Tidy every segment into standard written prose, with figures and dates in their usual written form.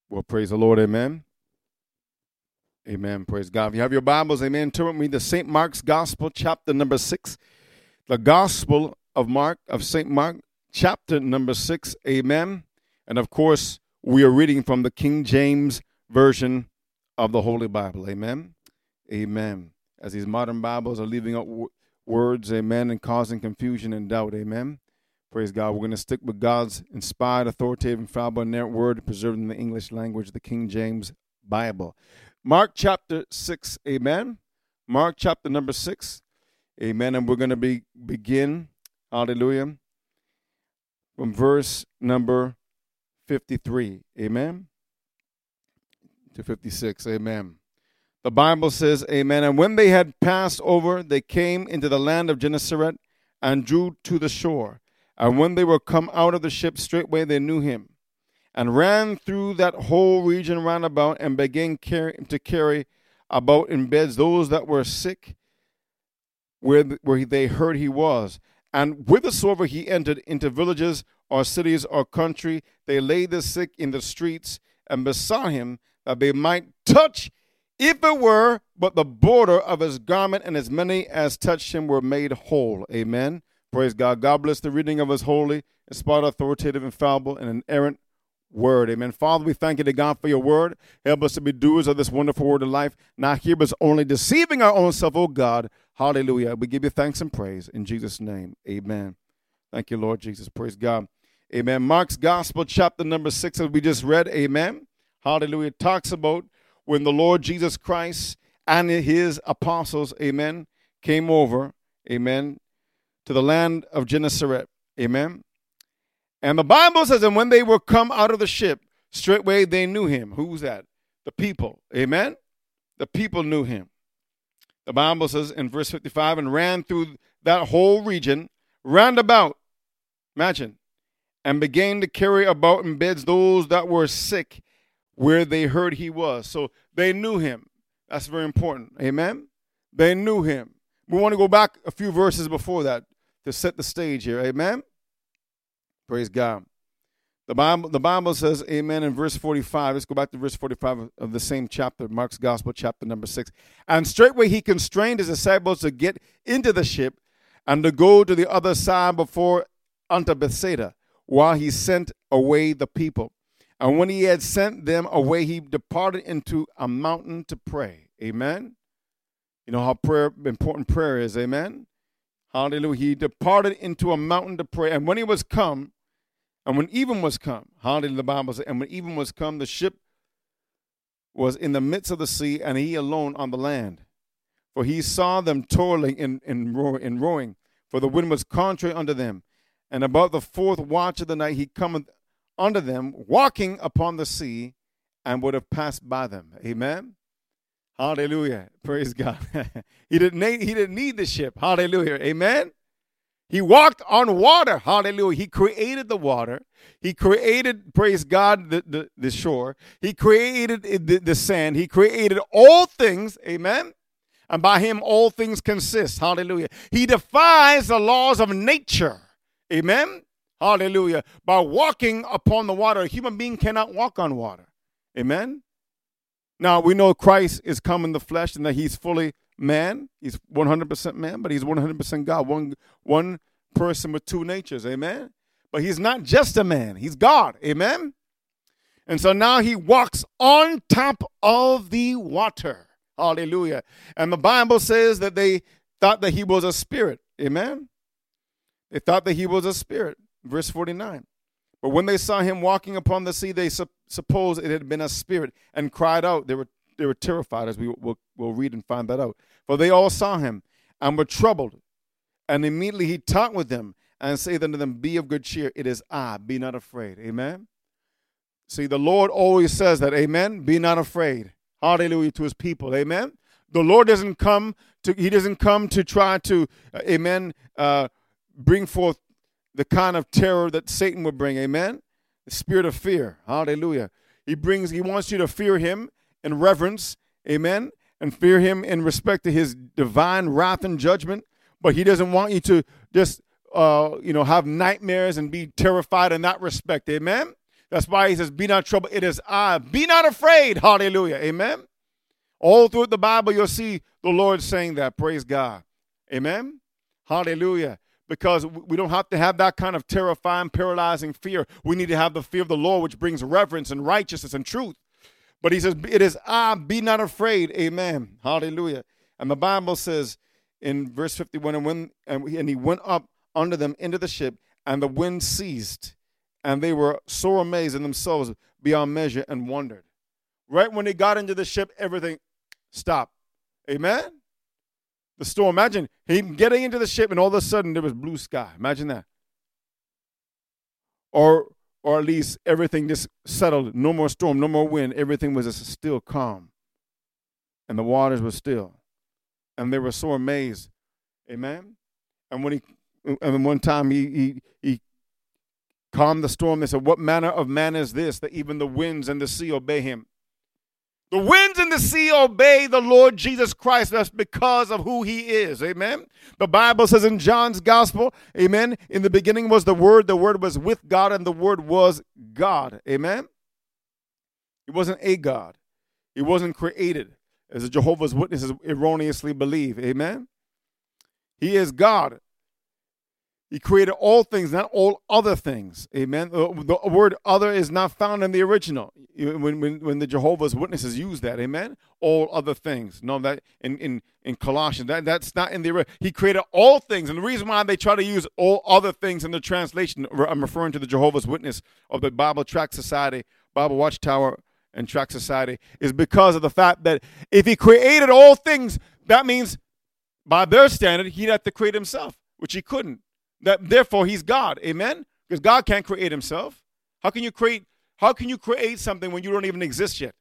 Well, praise the Lord, amen. Amen, praise God. If you have your Bibles, amen, turn with me to St. Mark's Gospel, chapter number 6. The Gospel of Mark, of St. Mark, chapter number 6, amen. And of course, we are reading from the King James Version of the Holy Bible, amen. Amen. As these modern Bibles are leaving out words, amen, and causing confusion and doubt, amen. Praise God. We're going to stick with God's inspired, authoritative, infallible, inerrant word preserved in the English language, the King James Bible. Mark chapter 6, amen. Mark chapter number 6, amen. And we're going to begin, hallelujah, from verse number 53, amen, to 56, amen. The Bible says, amen, and when they had passed over, they came into the land of Gennesaret and drew to the shore. And when they were come out of the ship, straightway they knew him, and ran through that whole region round about, and began to carry about in beds those that were sick, where they heard he was. And whithersoever he entered into villages or cities or country, they laid the sick in the streets, and besought him that they might touch, if it were but the border of his garment, and as many as touched him were made whole. Amen. Praise God. God bless the reading of his holy, inspired, authoritative, infallible, and inerrant word. Amen. Father, we thank you to God for your word. Help us to be doers of this wonderful word of life, not hearers only, deceiving our own self, oh God. Hallelujah. We give you thanks and praise in Jesus' name. Amen. Thank you, Lord Jesus. Praise God. Amen. Mark's Gospel, chapter number 6, as we just read. Amen. Hallelujah. It talks about when the Lord Jesus Christ and his apostles, amen, came over, amen, to the land of Gennesaret, amen. And the Bible says, and when they were come out of the ship, straightway they knew him. Who's that? The people, amen. The people knew him. The Bible says in verse 55, and ran through that whole region, round about, imagine, and began to carry about in beds those that were sick, where they heard he was. So they knew him. That's very important, amen. They knew him. We want to go back a few verses before that to set the stage here, amen. Praise God. The Bible says, amen, in verse 45. Let's go back to verse 45 of the same chapter, Mark's Gospel, chapter number 6. And straightway he constrained his disciples to get into the ship and to go to the other side before unto Bethsaida, while he sent away the people. And when he had sent them away, he departed into a mountain to pray. Amen. You know how important prayer is, amen. Hallelujah. He departed into a mountain to pray. And when he was come, and when even was come, hallelujah, the Bible says, and when even was come, the ship was in the midst of the sea, and he alone on the land. For he saw them toiling in rowing, for the wind was contrary unto them. And about the fourth watch of the night, he cometh unto them, walking upon the sea, and would have passed by them. Amen. Hallelujah. Praise God. He didn't need the ship. Hallelujah. Amen. He walked on water. Hallelujah. He created the water. He created, praise God, the shore. He created the sand. He created all things. Amen. And by him, all things consist. Hallelujah. He defies the laws of nature. Amen. Hallelujah. By walking upon the water. A human being cannot walk on water. Amen. Now, we know Christ is come in the flesh and that he's fully man. He's 100% man, but he's 100% God. One person with two natures. Amen. But he's not just a man. He's God. Amen. And so now he walks on top of the water. Hallelujah. And the Bible says that they thought that he was a spirit. Amen. They thought that he was a spirit. Verse 49. But when they saw him walking upon the sea, they supposed it had been a spirit and cried out. They were terrified, as we'll read and find that out. For they all saw him and were troubled. And immediately he talked with them and said unto them, be of good cheer. It is I. Be not afraid. Amen. See, the Lord always says that. Amen. Be not afraid. Hallelujah to his people. Amen. The Lord doesn't come to try to, amen, bring forth the kind of terror that Satan would bring, amen? The spirit of fear, hallelujah. He wants you to fear him in reverence, amen? And fear him in respect to his divine wrath and judgment. But he doesn't want you to just, have nightmares and be terrified in that respect, amen? That's why he says, be not troubled. It is I. Be not afraid. Hallelujah. Amen. All through the Bible, you'll see the Lord saying that. Praise God. Amen. Hallelujah. Because we don't have to have that kind of terrifying, paralyzing fear. We need to have the fear of the Lord, which brings reverence and righteousness and truth. But he says, it is I, be not afraid. Amen. Hallelujah. And the Bible says in verse 51, and he went up under them into the ship, and the wind ceased, and they were sore amazed in themselves beyond measure and wondered. Right when they got into the ship, everything stopped. Amen? The storm. Imagine him getting into the ship and all of a sudden there was blue sky. Imagine that. Or at least everything just settled. No more storm, no more wind. Everything was just still calm. And the waters were still. And they were so amazed. Amen? And one time he calmed the storm. They said, what manner of man is this, that even the winds and the sea obey him? The winds and the sea obey the Lord Jesus Christ. That's because of who he is. Amen. The Bible says in John's gospel, amen, in the beginning was the Word was with God, and the Word was God. Amen. He wasn't a God. He wasn't created, as the Jehovah's Witnesses erroneously believe. Amen. He is God. He created all things, not all other things. Amen. The word other is not found in the original. When the Jehovah's Witnesses use that, amen. All other things. No, that in Colossians, that's not in the original. He created all things. And the reason why they try to use all other things in the translation, I'm referring to the Jehovah's Witness of the Bible Tract Society, Bible Watchtower and Tract Society, is because of the fact that if he created all things, that means by their standard, he'd have to create himself, which he couldn't. Therefore, he's God. Amen? Because God can't create himself. How can you create something when you don't even exist yet?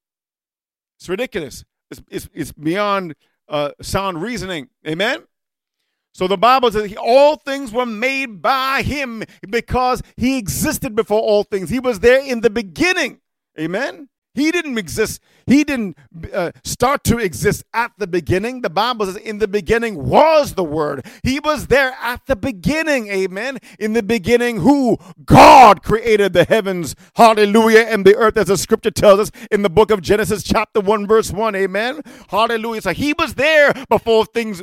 It's ridiculous. It's beyond sound reasoning. Amen? So the Bible says all things were made by him because he existed before all things. He was there in the beginning. Amen? He didn't exist. He didn't start to exist at the beginning. The Bible says in the beginning was the Word. He was there at the beginning. Amen. In the beginning, who? God created the heavens. Hallelujah. And the earth, as the scripture tells us in the book of Genesis chapter 1 verse 1. Amen. Hallelujah. So he was there before things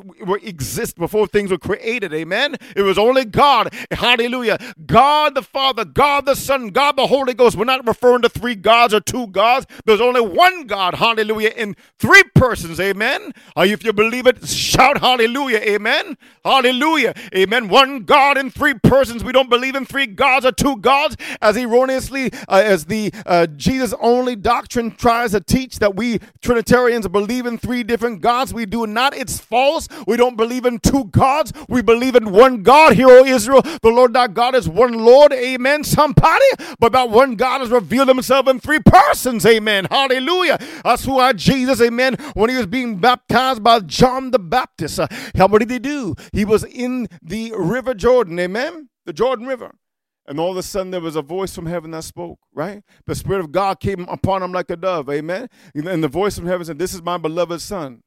before things were created. Amen. It was only God. Hallelujah. God the Father, God the Son, God the Holy Ghost. We're not referring to three gods or two gods. There's only one God, hallelujah, in three persons, amen. If you believe it, shout hallelujah, amen. Hallelujah, amen. One God in three persons. We don't believe in three gods or two gods, as erroneously as the Jesus only doctrine tries to teach, that we Trinitarians believe in three different gods. We do not. It's false. We don't believe in two gods. We believe in one God. Hear, O Israel, the Lord thy God is one Lord, amen. Somebody, but that one God has revealed himself in three persons, amen. Hallelujah. That's who our Jesus, amen, when he was being baptized by John the Baptist. What did he do? He was in the river Jordan, amen, the Jordan River. And all of a sudden there was a voice from heaven that spoke, right? The Spirit of God came upon him like a dove, amen. And the voice from heaven said, this is my beloved Son,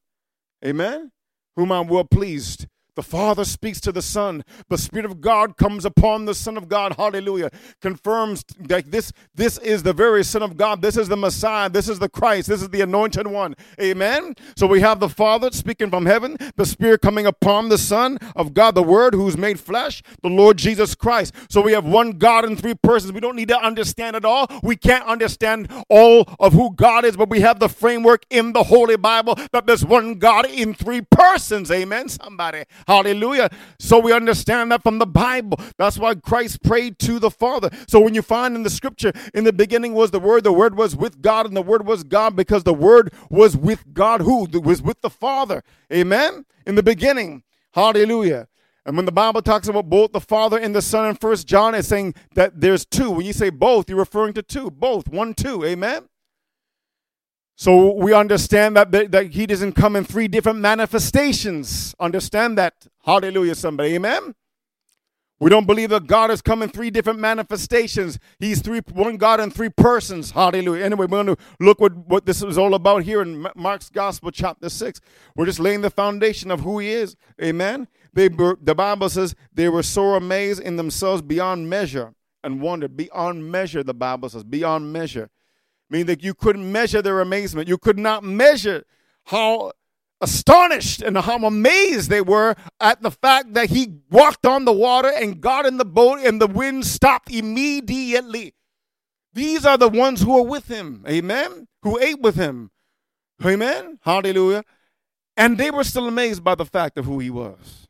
amen, whom I'm well pleased. The Father speaks to the Son. The Spirit of God comes upon the Son of God. Hallelujah. Confirms that this is the very Son of God. This is the Messiah. This is the Christ. This is the Anointed One. Amen. So we have the Father speaking from heaven. The Spirit coming upon the Son of God, the Word who's made flesh, the Lord Jesus Christ. So we have one God in three persons. We don't need to understand it all. We can't understand all of who God is, but we have the framework in the Holy Bible that there's one God in three persons. Amen. Somebody. Hallelujah. So we understand that from the Bible. That's why Christ prayed to the Father. So when you find in the scripture, in the beginning was the Word was with God, and the Word was God, because the Word was with God. Who? It was with the Father. Amen? In the beginning. Hallelujah. And when the Bible talks about both the Father and the Son in 1 John, it's saying that there's two. When you say both, you're referring to two. Both. 1, 2. Amen? So we understand that he doesn't come in three different manifestations. Understand that. Hallelujah, somebody. Amen? We don't believe that God has come in three different manifestations. He's one God in three persons. Hallelujah. Anyway, we're going to look what this is all about here in Mark's Gospel, chapter 6. We're just laying the foundation of who he is. Amen? The Bible says they were so amazed in themselves beyond measure and wondered. Beyond measure, the Bible says, beyond measure. Meaning that you couldn't measure their amazement. You could not measure how astonished and how amazed they were at the fact that he walked on the water and got in the boat and the wind stopped immediately. These are the ones who are with him, amen, who ate with him, amen, hallelujah. And they were still amazed by the fact of who he was.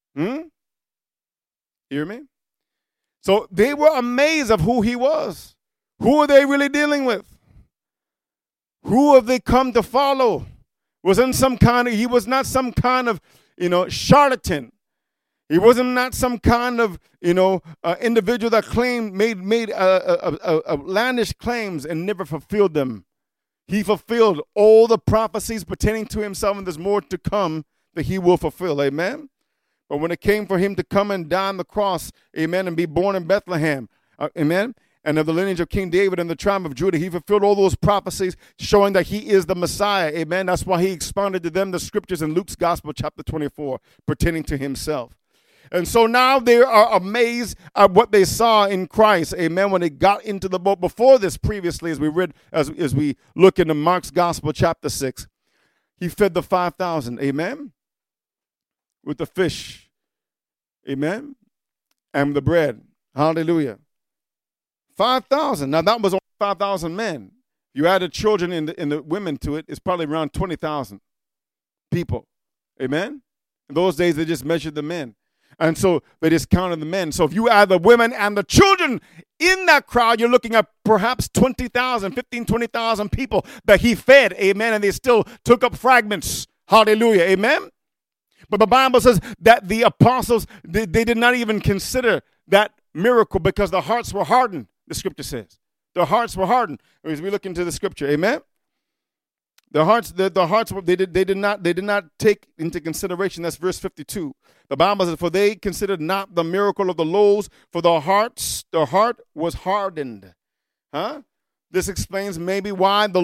Hear me? So they were amazed of who he was. Who are they really dealing with? Who have they come to follow? He was not some kind of, charlatan. He wasn't not some kind of, individual that made outlandish claims and never fulfilled them. He fulfilled all the prophecies pertaining to himself, and there's more to come that he will fulfill. Amen. But when it came for him to come and die on the cross, amen, and be born in Bethlehem, amen, and of the lineage of King David and the tribe of Judah, he fulfilled all those prophecies showing that he is the Messiah. Amen. That's why he expounded to them the scriptures in Luke's Gospel, chapter 24, pertaining to himself. And so now they are amazed at what they saw in Christ. Amen. When they got into the boat. Before this, previously, as we read, as we look into Mark's Gospel, chapter 6, he fed the 5,000. Amen. With the fish. Amen. And the bread. Hallelujah. 5,000. Now that was only 5,000 men. You added children and the women to it, it's probably around 20,000 people. Amen? In those days, they just measured the men. And so they just counted the men. So if you add the women and the children in that crowd, you're looking at perhaps 20,000, 15, 20,000 people that he fed. Amen? And they still took up fragments. Hallelujah. Amen? But the Bible says that the apostles, they did not even consider that miracle because their hearts were hardened. The scripture says their hearts were hardened. As we look into the scripture, amen. Their hearts they did not take into consideration. That's verse 52. The Bible says, "For they considered not the miracle of the loaves, for their heart was hardened." This explains maybe why the